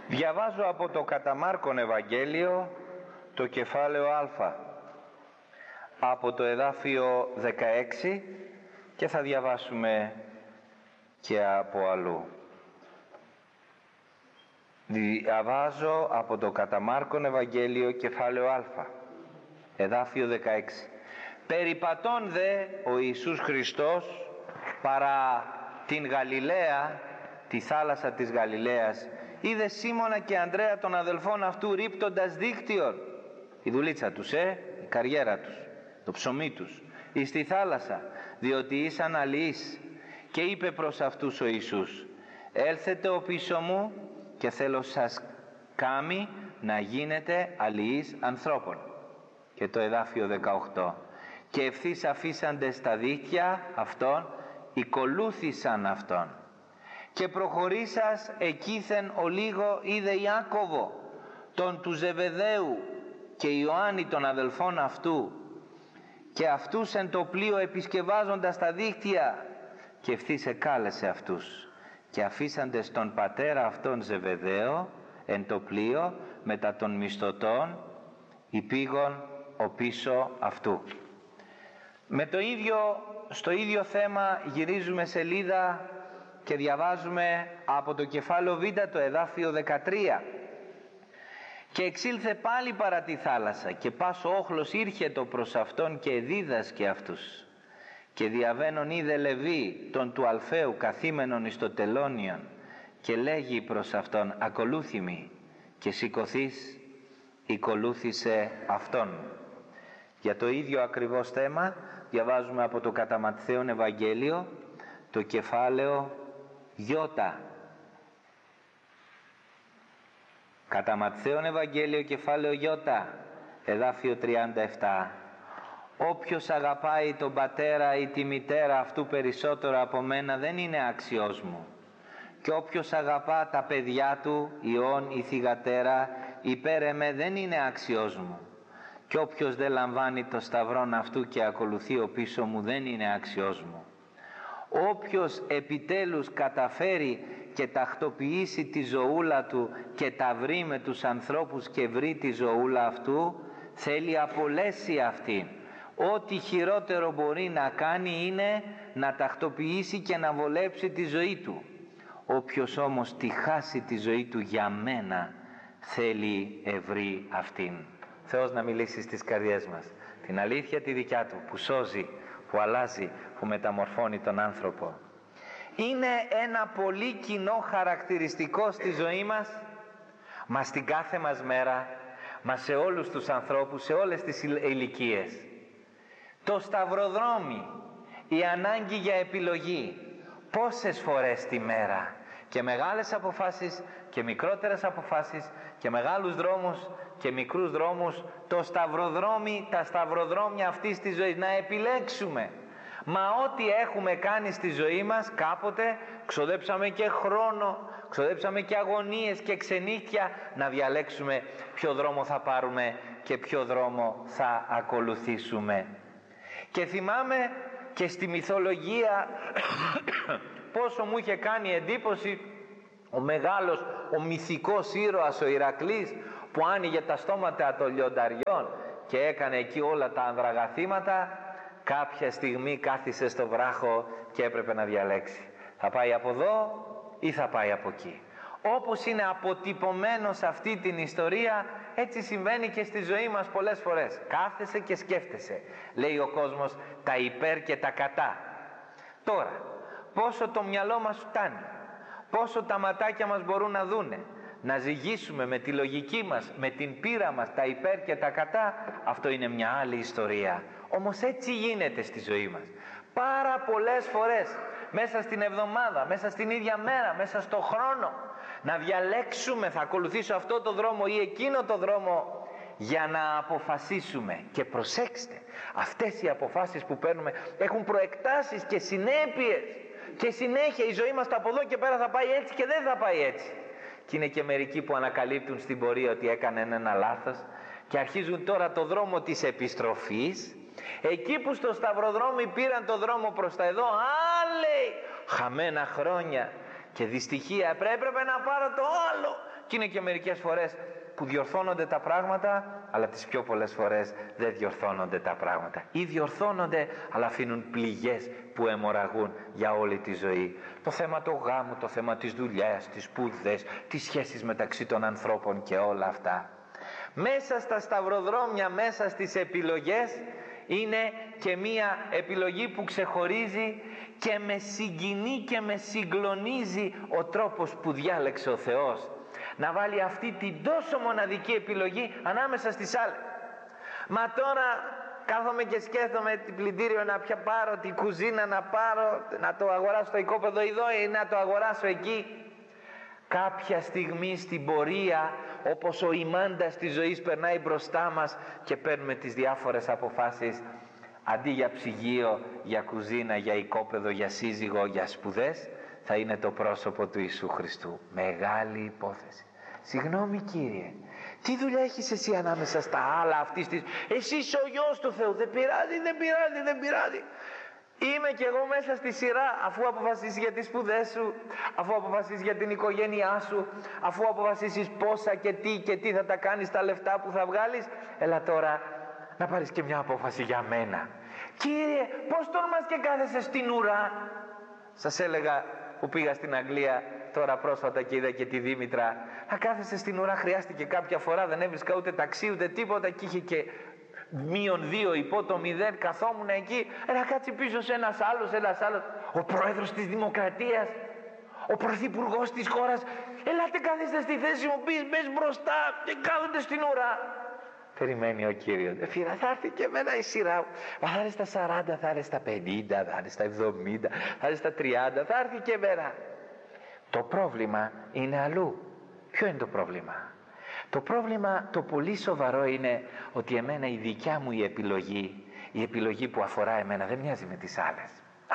Διαβάζω από το κατά Μάρκον Ευαγγέλιο το κεφάλαιο Α, από το εδάφιο 16 και θα διαβάσουμε και από αλλού. Διαβάζω από το κατά Μάρκον Ευαγγέλιο κεφάλαιο Α, εδάφιο 16. Περιπατών δε ο Ιησούς Χριστός παρά την Γαλιλαία, τη θάλασσα της Γαλιλαίας, είδε Σίμωνα και Ανδρέα των αδελφών αυτού ρίπτοντας δίκτυον, η δουλίτσα τους, η καριέρα τους, το ψωμί τους, εις τη θάλασσα, διότι ήσαν αλληλείς. Και είπε προς αυτούς ο Ιησούς: έλθετε οπίσω μου και θέλω σας κάμει να γίνετε αλληλείς ανθρώπων. Και το εδάφιο 18. Και ευθύς αφήσαντες τα δίκτυα αυτών, οικολούθησαν αυτόν. Και προχωρήσας εκείθεν ολίγο είδε Ιάκωβο τον του Ζεβεδαίου και Ιωάννη των αδελφών αυτού, και αυτούς εν το πλοίο επισκευάζοντας τα δίκτυα, και ευθύς εκάλεσε αυτούς, και αφήσαντες τον πατέρα αυτόν Ζεβεδαίο εν το πλοίο μετά των μισθωτών, υπήγον οπίσω αυτού. Στο ίδιο θέμα γυρίζουμε σελίδα και διαβάζουμε από το κεφάλαιο Β, το εδάφιο 13. Και εξήλθε πάλι παρά τη θάλασσα, και πας ο όχλος ήρχετο προς αυτόν και δίδασκε αυτούς. Και διαβαίνον είδε Λεβί τον του Αλφαίου καθήμενον εις το τελώνιον, και λέγει προς αυτόν: ακολούθη μη. Και σηκωθείς οικολούθησε αυτόν. Για το ίδιο ακριβώς θέμα διαβάζουμε από το κατά Ματθαίον Ευαγγέλιο το κεφάλαιο Ι. Κατά Ματθαίον Ευαγγέλιο κεφάλαιο Ι, εδάφιο 37. Όποιος αγαπάει τον πατέρα ή τη μητέρα αυτού περισσότερο από μένα δεν είναι άξιος μου. Και όποιος αγαπά τα παιδιά του, ιών ή θυγατέρα, υπέρ εμέ δεν είναι άξιος μου. Και όποιος δεν λαμβάνει το σταυρόν αυτού και ακολουθεί ο πίσω μου δεν είναι άξιος μου. Όποιος επιτέλους καταφέρει και τακτοποιήσει τη ζωούλα του και τα βρει με τους ανθρώπους και βρει τη ζωούλα αυτού, θέλει απολέσει αυτήν. Ό,τι χειρότερο μπορεί να κάνει είναι να τακτοποιήσει και να βολέψει τη ζωή του. Όποιος όμως τη χάσει τη ζωή του για μένα, θέλει ευρύ αυτήν. Θεός να μιλήσει στις καρδιές μας την αλήθεια τη δικιά του, που σώζει, που αλλάζει, που μεταμορφώνει τον άνθρωπο. Είναι ένα πολύ κοινό χαρακτηριστικό στη ζωή μας, μα στην κάθε μας μέρα, μα σε όλους τους ανθρώπους, σε όλες τις ηλικίες. Το σταυροδρόμι, η ανάγκη για επιλογή, πόσες φορές τη μέρα, και μεγάλες αποφάσεις και μικρότερες αποφάσεις και μεγάλους δρόμους και μικρούς δρόμους, το σταυροδρόμι, τα σταυροδρόμια αυτής της ζωής, να επιλέξουμε. Μα ό,τι έχουμε κάνει στη ζωή μας, κάποτε ξοδέψαμε και χρόνο, ξοδέψαμε και αγωνίες και ξενύχια να διαλέξουμε ποιο δρόμο θα πάρουμε και ποιο δρόμο θα ακολουθήσουμε. Και θυμάμαι και στη μυθολογία πόσο μου είχε κάνει εντύπωση ο μεγάλος, ο μυθικός ήρωας ο Ηρακλής, που άνοιγε τα στόματα των λιονταριών και έκανε εκεί όλα τα ανδραγαθήματα. Κάποια στιγμή κάθισε στο βράχο και έπρεπε να διαλέξει, θα πάει από εδώ ή θα πάει από εκεί. Όπως είναι αποτυπωμένο σε αυτή την ιστορία, έτσι συμβαίνει και στη ζωή μας πολλές φορές. Κάθεσαι και σκέφτεσαι, λέει ο κόσμος, τα υπέρ και τα κατά. Τώρα, πόσο το μυαλό μας φτάνει, πόσο τα ματάκια μας μπορούν να δούνε, να ζυγίσουμε με τη λογική μας, με την πείρα μας, τα υπέρ και τα κατά, αυτό είναι μια άλλη ιστορία. Όμως έτσι γίνεται στη ζωή μας. Πάρα πολλές φορές, μέσα στην εβδομάδα, μέσα στην ίδια μέρα, μέσα στο χρόνο, να διαλέξουμε, θα ακολουθήσω αυτό το δρόμο ή εκείνο το δρόμο, για να αποφασίσουμε. Και προσέξτε, αυτές οι αποφάσεις που παίρνουμε έχουν προεκτάσεις και συνέπειες και συνέχεια. Η ζωή μας από εδώ και πέρα θα πάει έτσι και δεν θα πάει έτσι. Και είναι και μερικοί που ανακαλύπτουν στην πορεία ότι έκαναν ένα λάθος και αρχίζουν τώρα το δρόμο της επιστροφής. Εκεί που στο σταυροδρόμι πήραν το δρόμο προς τα εδώ, άλλοι χαμένα χρόνια και δυστυχία, έπρεπε να πάρω το άλλο. Και είναι και μερικές φορές που διορθώνονται τα πράγματα, αλλά τις πιο πολλές φορές δεν διορθώνονται τα πράγματα, ή διορθώνονται αλλά αφήνουν πληγές που αιμορραγούν για όλη τη ζωή. Το θέμα του γάμου, το θέμα της δουλειάς, τις σπουδές, τις σχέσεις μεταξύ των ανθρώπων και όλα αυτά. Μέσα στα σταυροδρόμια, μέσα στις επιλογές, είναι και μία επιλογή που ξεχωρίζει και με συγκινεί και με συγκλονίζει ο τρόπος που διάλεξε ο Θεός να βάλει αυτή την τόσο μοναδική επιλογή ανάμεσα στις άλλες. Μα τώρα κάθομαι και σκέφτομαι την πλυντήριο να πάρω, την κουζίνα να πάρω, να το αγοράσω στο οικόπεδο εδώ ή να το αγοράσω εκεί. Κάποια στιγμή στην πορεία, όπως ο ημάντας της ζωής περνάει μπροστά μας και παίρνουμε τις διάφορες αποφάσεις, αντί για ψυγείο, για κουζίνα, για οικόπεδο, για σύζυγο, για σπουδές, θα είναι το πρόσωπο του Ιησού Χριστού. Μεγάλη υπόθεση. Συγγνώμη Κύριε, τι δουλειά έχεις εσύ ανάμεσα στα άλλα αυτής της? Εσύ είσαι ο Υιός του Θεού. Δεν πειράζει, δεν πειράζει, δεν πειράζει. Είμαι κι εγώ μέσα στη σειρά, αφού αποφασίσεις για τις σπουδές σου, αφού αποφασίσεις για την οικογένειά σου, αφού αποφασίσεις πόσα και τι θα τα κάνεις, τα λεφτά που θα βγάλεις. Έλα τώρα να πάρεις και μια απόφαση για μένα. Κύριε, πώς τολμάς και κάθεσαι στην ουρά? Σας έλεγα που πήγα στην Αγγλία τώρα πρόσφατα και είδα και τη Δήμητρα, να κάθεσαι στην ουρά χρειάστηκε κάποια φορά, δεν έβρισκα ούτε ταξί ούτε τίποτα και είχε και -2 υπό το 0, καθόμουν εκεί, ένα κάτσει πίσω σε ένας άλλος, ο πρόεδρος της Δημοκρατίας, ο πρωθυπουργός της χώρας. Ελάτε καθίστε στη θέση μου, μπες μπροστά και κάθονται στην ουρά. Περιμένει ο Κύριος. Θα έρθει και εμένα η σειρά μου. Θα έρθει στα 40, θα έρθει στα 50, θα έρθει στα 70, θα έρθει στα 30, θα έρθει και εμένα. Το πρόβλημα είναι αλλού. Ποιο είναι το πρόβλημα? Το πρόβλημα το πολύ σοβαρό είναι ότι εμένα η δικιά μου η επιλογή που αφορά εμένα δεν μοιάζει με τις άλλες.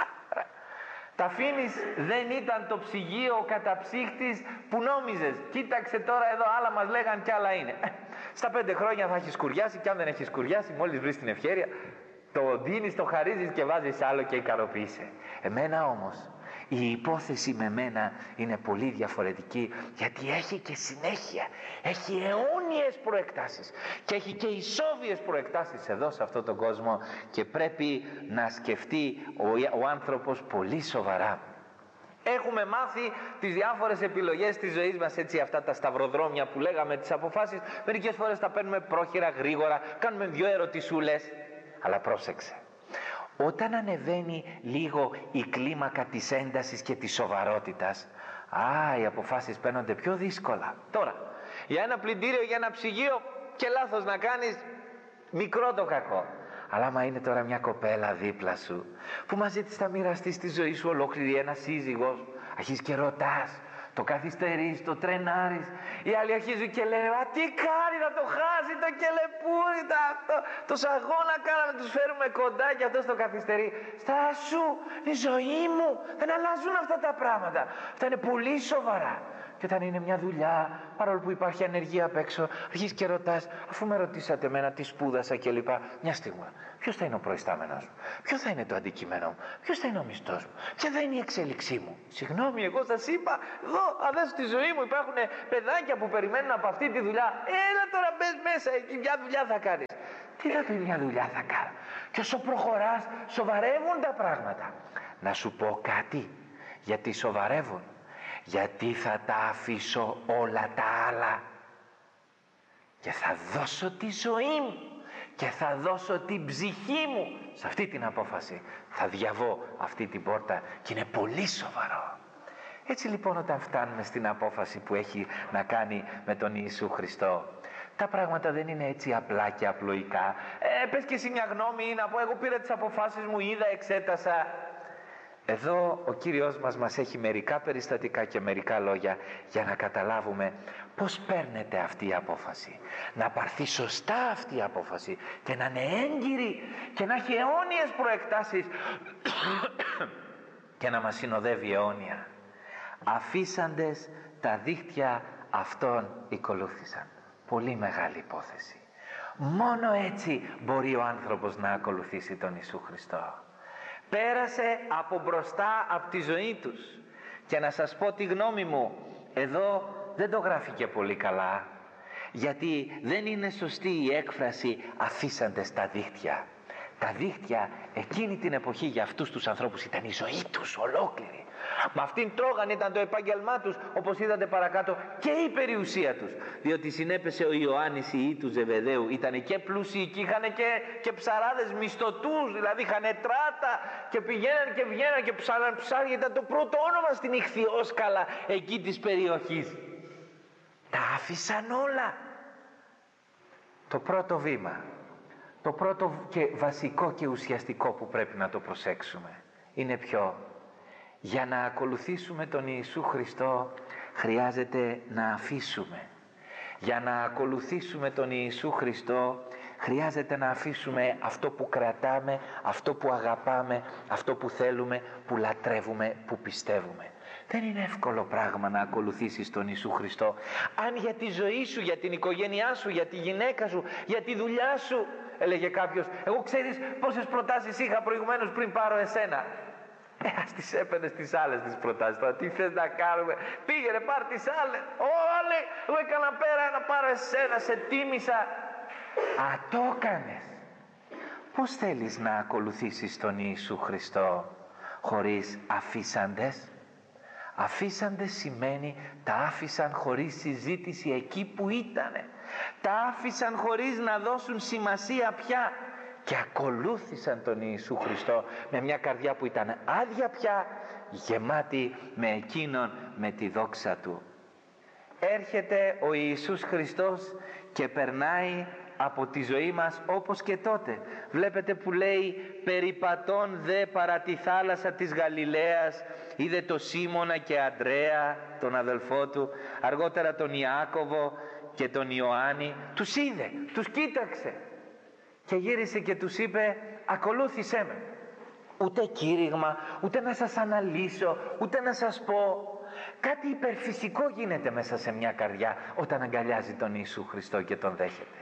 Τα αφήνεις, δεν ήταν το ψυγείο ο καταψύχτης που νόμιζες. Κοίταξε τώρα εδώ, άλλα μας λέγαν κι άλλα είναι. Στα 5 χρόνια θα έχεις σκουριάσει, και αν δεν έχεις σκουριάσει, μόλις βρεις την ευκαιρία, το δίνεις, το χαρίζεις και βάζεις άλλο και ικανοποιείσαι. Εμένα όμως η υπόθεση με μένα είναι πολύ διαφορετική, γιατί έχει και συνέχεια, έχει αιώνιες προεκτάσεις και έχει και ισόβιες προεκτάσεις εδώ σε αυτόν τον κόσμο, και πρέπει να σκεφτεί ο άνθρωπος πολύ σοβαρά. Έχουμε μάθει τις διάφορες επιλογές της ζωής μας, έτσι, αυτά τα σταυροδρόμια που λέγαμε, τις αποφάσεις. Μερικές φορές τα παίρνουμε πρόχειρα, γρήγορα, κάνουμε 2 ερωτησούλες, αλλά πρόσεξε. Όταν ανεβαίνει λίγο η κλίμακα της έντασης και της σοβαρότητας, οι αποφάσεις παίρνονται πιο δύσκολα. Τώρα, για ένα πλυντήριο, για ένα ψυγείο, και λάθος να κάνεις, μικρό το κακό. Αλλά άμα είναι τώρα μια κοπέλα δίπλα σου, που μαζί της θα μοιραστείς τη ζωή σου ολόκληρη, ένα σύζυγος, αρχίζεις και ρωτάς, το καθυστερείς, το τρενάρεις, οι άλλοι αρχίζουν και λένε τι κάνει, θα το χάσει το κελεπούρι, το σαγόνα κάναμε, τους φέρουμε κοντά και αυτός το καθυστερεί. Στάσου, η ζωή μου, δεν αλλάζουν αυτά τα πράγματα, αυτά είναι πολύ σοβαρά. Και όταν είναι μια δουλειά, παρόλο που υπάρχει ανεργία απ' έξω, αρχίζεις και ρωτάς, αφού με ρωτήσατε εμένα τι σπούδασα κλπ. Μια στιγμή, ποιος θα είναι ο προϊστάμενος μου, ποιο θα είναι το αντικείμενο μου, ποιος θα είναι ο μισθός μου, ποια θα είναι η εξέλιξή μου? Συγγνώμη, εγώ σας είπα, εδώ, αδέ στη ζωή μου υπάρχουν παιδάκια που περιμένουν από αυτή τη δουλειά. Έλα τώρα, μπες μέσα, εκεί μια δουλειά θα κάνεις. Τι θα πει μια δουλειά θα κάνω? Και όσο προχωράς, σοβαρεύουν τα πράγματα. Να σου πω κάτι, γιατί σοβαρεύουν. Γιατί θα τα αφήσω όλα τα άλλα και θα δώσω τη ζωή μου και θα δώσω την ψυχή μου σε αυτή την απόφαση. Θα διαβώ αυτή την πόρτα και είναι πολύ σοβαρό. Έτσι λοιπόν, όταν φτάνουμε στην απόφαση που έχει να κάνει με τον Ιησού Χριστό, τα πράγματα δεν είναι έτσι απλά και απλοϊκά. Πες και εσύ μια γνώμη ή να πω, εγώ πήρα τις αποφάσεις μου, είδα, εξέτασα. Εδώ ο Κύριος μας έχει μερικά περιστατικά και μερικά λόγια για να καταλάβουμε πώς παίρνεται αυτή η απόφαση. Να πάρθει σωστά αυτή η απόφαση και να είναι έγκυρη και να έχει αιώνιες προεκτάσεις και να μας συνοδεύει αιώνια. Αφήσαντες τα δίχτυα αυτών ακολούθησαν. Πολύ μεγάλη υπόθεση. Μόνο έτσι μπορεί ο άνθρωπος να ακολουθήσει τον Ιησού Χριστό. Πέρασε από μπροστά από τη ζωή τους Και να σας πω τη γνώμη μου, εδώ δεν το γράφει και πολύ καλά, γιατί δεν είναι σωστή η έκφραση αφήσαντες τα δίχτυα. Τα δίχτυα εκείνη την εποχή για αυτούς τους ανθρώπους ήταν η ζωή τους ολόκληρη. Με αυτήν τρώγανε, ήταν το επάγγελμά τους, όπως είδατε παρακάτω, και η περιουσία τους. Διότι συνέπεσε ο Ιωάννης η του Ζεβεδαίου, ήταν και πλούσιοι και είχαν και ψαράδες μισθωτούς, δηλαδή είχαν τράτα και πηγαίναν και βγαίναν και ψάραν ψάρια. Ήταν το πρώτο όνομα στην Ιχθυόσκαλα εκεί της περιοχής. Τα άφησαν όλα. Το πρώτο βήμα, το πρώτο και βασικό και ουσιαστικό που πρέπει να το προσέξουμε είναι ποιο? Για να ακολουθήσουμε τον Ιησού Χριστό χρειάζεται να αφήσουμε. Για να ακολουθήσουμε τον Ιησού Χριστό χρειάζεται να αφήσουμε αυτό που κρατάμε, αυτό που αγαπάμε, αυτό που θέλουμε, που λατρεύουμε, που πιστεύουμε. Δεν είναι εύκολο πράγμα να ακολουθήσεις τον Ιησού Χριστό. Αν για τη ζωή σου, για την οικογένειά σου, για τη γυναίκα σου, για τη δουλειά σου, έλεγε κάποιος, εγώ ξέρεις πόσες προτάσεις είχα προηγουμένως πριν πάρω εσένα. Ας τις έπαιρνες τις άλλες τις προτάσεις. Τώρα τι θες να κάνουμε? Πήγαινε, πάρ' τις άλλες. Όλοι, εγώ έκανα πέρα να πάρω εσένα, σε τίμησα. Α, το έκανες. Πώς θέλεις να ακολουθήσεις τον Ιησού Χριστό χωρίς αφήσαντες? Αφήσαντες σημαίνει τα άφησαν χωρίς συζήτηση εκεί που ήτανε. Τα άφησαν χωρίς να δώσουν σημασία πια και ακολούθησαν τον Ιησού Χριστό με μια καρδιά που ήταν άδεια πια, γεμάτη με εκείνον, με τη δόξα Του. Έρχεται ο Ιησούς Χριστός και περνάει από τη ζωή μας όπως και τότε. Βλέπετε που λέει περιπατών δε παρά τη θάλασσα της Γαλιλαίας, είδε το Σίμωνα και Ανδρέα τον αδελφό του, αργότερα τον Ιάκωβο και τον Ιωάννη. Τους είδε, τους κοίταξε και γύρισε και τους είπε ακολούθησέ με. Ούτε κήρυγμα, ούτε να σας αναλύσω, ούτε να σας πω. Κάτι υπερφυσικό γίνεται μέσα σε μια καρδιά όταν αγκαλιάζει τον Ιησού Χριστό και τον δέχεται.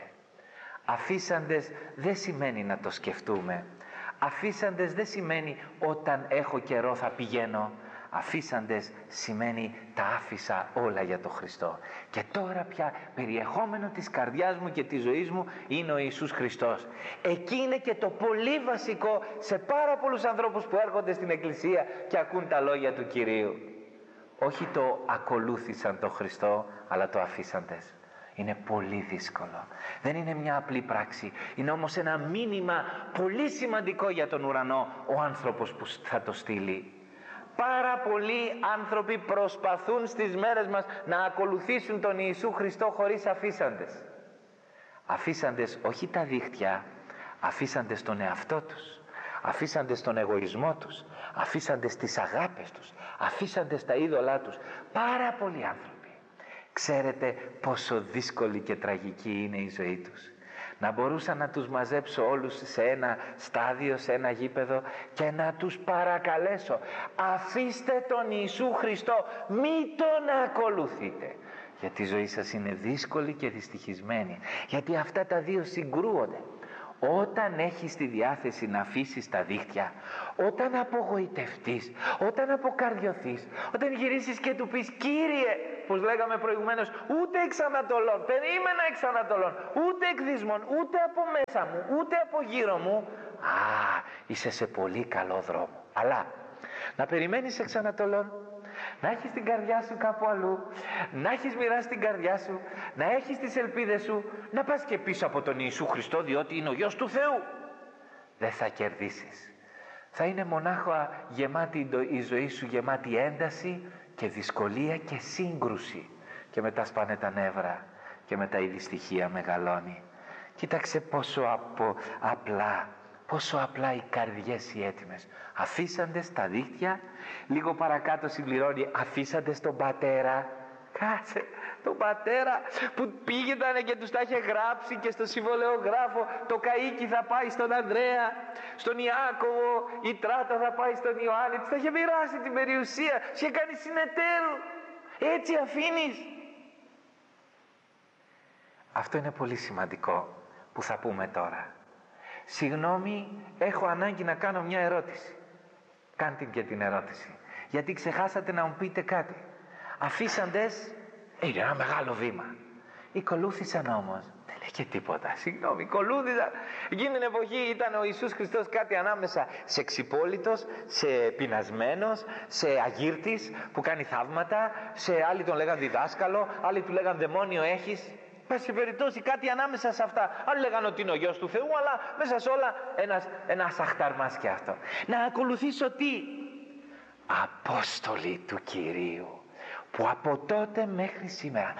Αφήσαντες δεν σημαίνει να το σκεφτούμε. Αφήσαντες δεν σημαίνει όταν έχω καιρό θα πηγαίνω. Αφήσαντες σημαίνει τα άφησα όλα για τον Χριστό. Και τώρα πια περιεχόμενο της καρδιάς μου και της ζωής μου είναι ο Ιησούς Χριστός. Εκεί είναι και το πολύ βασικό σε πάρα πολλούς ανθρώπους που έρχονται στην εκκλησία και ακούν τα λόγια του Κυρίου. Όχι το ακολούθησαν τον Χριστό, αλλά το αφήσαντες. Είναι πολύ δύσκολο. Δεν είναι μια απλή πράξη. Είναι όμως ένα μήνυμα πολύ σημαντικό για τον ουρανό, ο άνθρωπος που θα το στείλει. Πάρα πολλοί άνθρωποι προσπαθούν στις μέρες μας να ακολουθήσουν τον Ιησού Χριστό χωρίς αφήσαντες. Αφήσαντες όχι τα δίχτυα, αφήσαντες τον εαυτό τους, αφήσαντες τον εγωισμό τους, αφήσαντες τις αγάπες τους, αφήσαντες τα είδωλά τους. Πάρα πολλοί άνθρωποι. Ξέρετε πόσο δύσκολη και τραγική είναι η ζωή τους. Να μπορούσα να τους μαζέψω όλους σε ένα στάδιο, σε ένα γήπεδο και να τους παρακαλέσω αφήστε τον Ιησού Χριστό, μη τον ακολουθείτε. Γιατί η ζωή σας είναι δύσκολη και δυστυχισμένη. Γιατί αυτά τα δύο συγκρούονται. Όταν έχεις τη διάθεση να αφήσεις τα δίχτυα, όταν απογοητευτείς, όταν αποκαρδιωθείς, όταν γυρίσεις και του πεις Κύριε, πως λέγαμε προηγουμένως, ούτε εξ Ανατολών, περίμενα εξ Ανατολών, ούτε εκ δύσμων, ούτε από μέσα μου, ούτε από γύρω μου, είσαι σε πολύ καλό δρόμο. Αλλά να περιμένεις εξ Ανατολών, να έχεις την καρδιά σου κάπου αλλού, να έχεις μοιράσει την καρδιά σου, να έχεις τις ελπίδες σου, να πας και πίσω από τον Ιησού Χριστό διότι είναι ο Υιός του Θεού. Δεν θα κερδίσεις. Θα είναι μονάχα γεμάτη η ζωή σου, γεμάτη ένταση και δυσκολία και σύγκρουση. Και μετά σπάνε τα νεύρα και μετά η δυστυχία μεγαλώνει. Κοίταξε πόσο απλά οι καρδιές οι έτοιμες. Αφήσαντες τα δίχτυα, λίγο παρακάτω συμπληρώνει, αφήσαντες τον πατέρα. Κάτσε, τον πατέρα που πήγαινε και τους τα είχε γράψει και στο συμβολεογράφο, το καΐκι θα πάει στον Ανδρέα, στον Ιάκωβο, η τράτα θα πάει στον Ιωάννη, τους τα είχε μοιράσει την περιουσία, τους είχε κάνει συνεταίρου. Έτσι αφήνεις? Αυτό είναι πολύ σημαντικό που θα πούμε τώρα. Συγγνώμη, έχω ανάγκη να κάνω μια ερώτηση. Κάντε και την ερώτηση. Γιατί ξεχάσατε να μου πείτε κάτι. Αφήσαντες είναι ένα μεγάλο βήμα. Ακολούθησαν όμως. Δεν λέει και τίποτα. Συγγνώμη, ακολούθησαν. Εκείνη την εποχή ήταν ο Ιησούς Χριστός κάτι ανάμεσα σε ξυπόλυτος, σε πεινασμένος, σε αγύρτης που κάνει θαύματα, σε άλλοι τον λέγαν διδάσκαλο, άλλοι του λέγαν δαιμόνιο έχεις. Πάση περιπτώσει κάτι ανάμεσα σε αυτά. Άλλοι λέγαν ότι είναι ο Γιος του Θεού, αλλά μέσα σε όλα ένας αχταρμάς και αυτό. Να ακολουθήσω τι? Απόστολοι του Κυρίου, που από τότε μέχρι σήμερα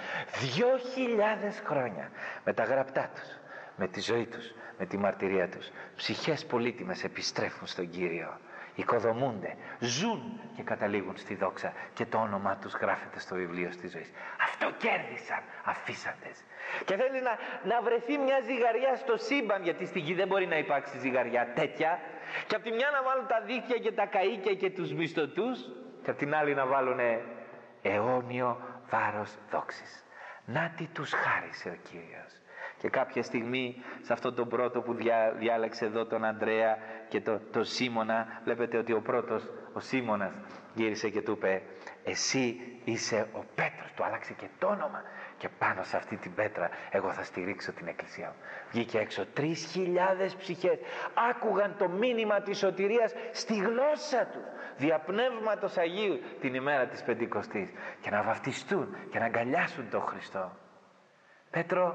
2.000 χρόνια με τα γραπτά τους, με τη ζωή τους, με τη μαρτυρία τους, ψυχές πολύτιμες επιστρέφουν στον Κύριο, οικοδομούνται, ζουν και καταλήγουν στη δόξα και το όνομά τους γράφεται στο βιβλίο της ζωής. Αυτό κέρδισαν αφήσαντες. Και θέλει να βρεθεί μια ζυγαριά στο σύμπαν, γιατί στη γη δεν μπορεί να υπάρξει ζυγαριά τέτοια, και από τη μια να βάλουν τα δίχτυα και τα καΐκια και τους μισθωτούς, και από την άλλη να βάλουν αιώνιο βάρος δόξης. Να τι τους χάρισε ο Κύριος. Και κάποια στιγμή σε αυτόν τον πρώτο που διάλεξε εδώ τον Ανδρέα και τον Σίμωνα, βλέπετε ότι ο πρώτος, ο Σίμωνας, γύρισε και του είπε, εσύ είσαι ο Πέτρος. Του άλλαξε και το όνομα, και πάνω σε αυτή την πέτρα εγώ θα στηρίξω την εκκλησία μου. Βγήκε έξω, 3.000 ψυχές άκουγαν το μήνυμα της σωτηρίας στη γλώσσα τους, δια Πνεύματος Αγίου, την ημέρα της Πεντηκοστής, και να βαφτιστούν και να αγκαλιάσουν τον Χριστό. Πέτρο,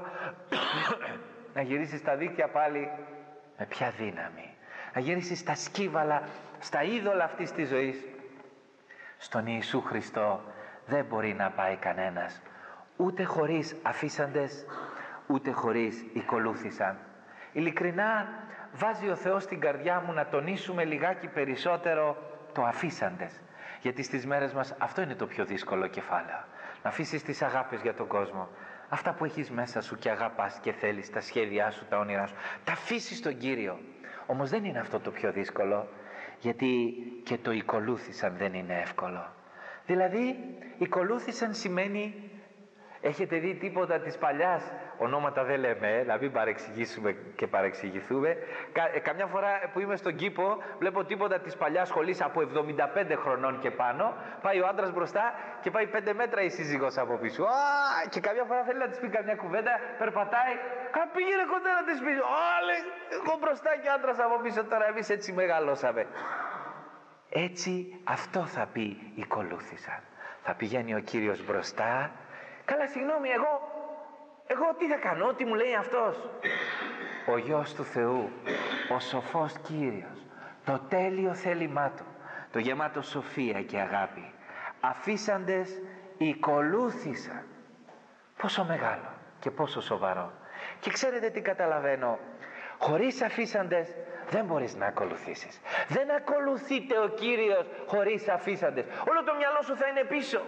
να γυρίσεις στα δίκτυα πάλι με ποια δύναμη? Να γυρίσεις στα σκύβαλα, στα είδωλα αυτής της ζωής? Στον Ιησού Χριστό δεν μπορεί να πάει κανένας, ούτε χωρίς αφήσαντες, ούτε χωρίς ακολούθησαν. Ειλικρινά βάζει ο Θεός στην καρδιά μου να τονίσουμε λιγάκι περισσότερο το αφήσαντες, γιατί στις μέρες μας αυτό είναι το πιο δύσκολο κεφάλαιο. Να αφήσεις τις αγάπες για τον κόσμο, αυτά που έχεις μέσα σου και αγαπάς και θέλεις, τα σχέδιά σου, τα όνειρά σου, τα αφήσεις στον Κύριο. Όμως δεν είναι αυτό το πιο δύσκολο, γιατί και το ακολούθησαν δεν είναι εύκολο. Δηλαδή ακολούθησαν σημαίνει, έχετε δει τίποτα της παλιάς, ονόματα δεν λέμε, να μην παρεξηγήσουμε και παρεξηγηθούμε. Καμιά φορά που είμαι στον κήπο βλέπω τίποτα της παλιάς σχολής από 75 χρονών και πάνω, πάει ο άντρας μπροστά και πάει 5 μέτρα η σύζυγος από πίσω. Και καμιά φορά θέλει να της πει καμιά κουβέντα, περπατάει, πήγαινε κοντά να της πει, εγώ μπροστά και άντρας από πίσω, τώρα εμείς έτσι μεγαλώσαμε. Έτσι αυτό θα πει ακολούθησαν. Θα πηγαίνει ο Κύριος μπροστά. Καλά, συγγνώμη, εγώ τι θα κάνω, τι μου λέει αυτός? Ο Γιος του Θεού, ο σοφός Κύριος, το τέλειο θέλημά Του, το γεμάτο σοφία και αγάπη, αφήσαντες ακολούθησαν. Πόσο μεγάλο και πόσο σοβαρό. Και ξέρετε τι καταλαβαίνω? Χωρίς αφήσαντες δεν μπορείς να ακολουθήσεις. Δεν ακολουθείται ο Κύριος χωρίς αφήσαντες. Όλο το μυαλό σου θα είναι πίσω.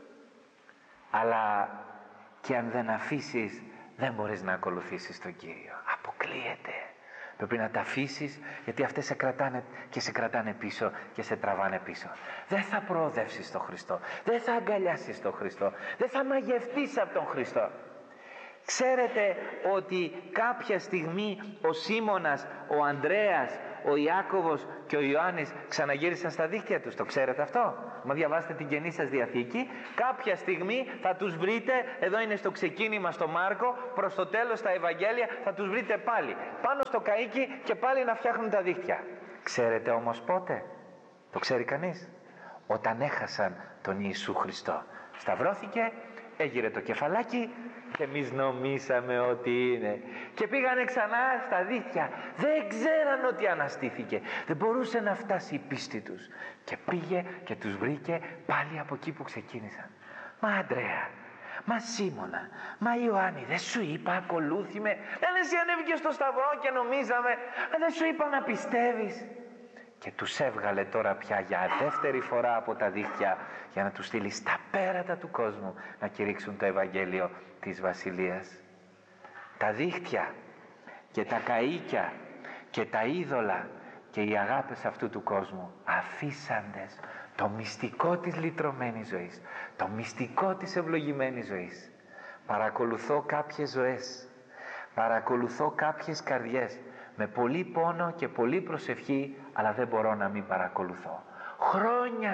Αλλά και αν δεν αφήσεις, δεν μπορείς να ακολουθήσεις τον Κύριο. Αποκλείεται. Πρέπει να τα αφήσεις, γιατί αυτές σε κρατάνε και σε κρατάνε πίσω και σε τραβάνε πίσω. Δεν θα προοδεύσεις τον Χριστό. Δεν θα αγκαλιάσεις τον Χριστό. Δεν θα μαγευτείς από τον Χριστό. Ξέρετε ότι κάποια στιγμή ο Σίμωνας, ο Ανδρέας, ο Ιάκωβος και ο Ιωάννης ξαναγύρισαν στα δίχτυα τους? Το ξέρετε αυτό? Μα διαβάσετε την Καινή σας Διαθήκη, κάποια στιγμή θα τους βρείτε, εδώ είναι στο ξεκίνημα στο Μάρκο, προς το τέλος στα Ευαγγέλια θα τους βρείτε πάλι πάνω στο καΐκι και πάλι να φτιάχνουν τα δίχτυα. Ξέρετε όμως πότε? Το ξέρει κανείς? Όταν έχασαν τον Ιησού Χριστό. Σταυρώθηκε, έγειρε το κεφαλάκι και εμείς νομίσαμε ότι είναι, και πήγανε ξανά στα δίχτυα. Δεν ξέραν ότι αναστήθηκε. Δεν μπορούσε να φτάσει η πίστη τους, και πήγε και τους βρήκε πάλι από εκεί που ξεκίνησαν. Μα Ανδρέα, μα Σίμωνα, μα Ιωάννη, δεν σου είπα ακολούθη με? Δεν εσύ ανέβηκε στο σταυρό και νομίζαμε? Δεν σου είπα να πιστεύεις? Και τους έβγαλε τώρα πια για δεύτερη φορά από τα δίχτυα, για να τους στείλει στα πέρατα του κόσμου να κηρύξουν το Ευαγγέλιο της Βασιλείας. Τα δίχτυα και τα καΐκια και τα είδωλα και οι αγάπες αυτού του κόσμου, αφήσαντες το μυστικό της λυτρωμένης ζωής, το μυστικό της ευλογημένης ζωής. Παρακολουθώ κάποιες ζωές, παρακολουθώ κάποιες καρδιές με πολύ πόνο και πολύ προσευχή, αλλά δεν μπορώ να μην παρακολουθώ. Χρόνια